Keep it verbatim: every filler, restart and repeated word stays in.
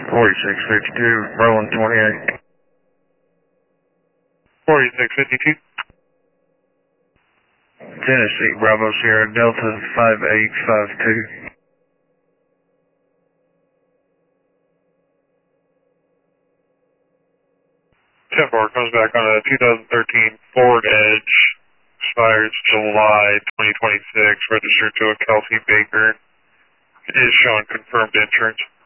forty-six fifty-two, rolling twenty-eight. forty-six fifty-two. Tennessee, Bravo Sierra Delta five eight five two. ten four comes back on a two thousand thirteen Ford Edge, expires July twenty twenty-six, registered to a Kelsey Baker. It is showing confirmed insurance.